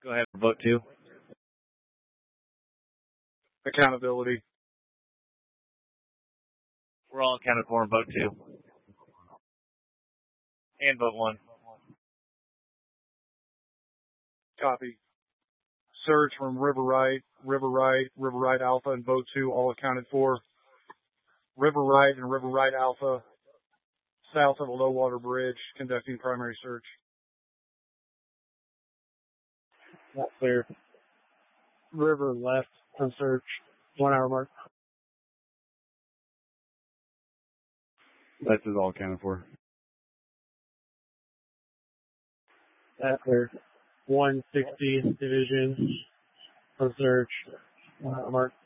Go ahead for vote 2. Accountability. We're all accounted for in vote 2. And vote 1. Copy. Surge from River Right Alpha, and vote 2, all accounted for. River Right and River Right Alpha, south of the low water bridge, conducting primary search. Not clear. River left on search. 1 hour mark. That is all accounted for. Not clear. 160 division on search. 1 hour mark.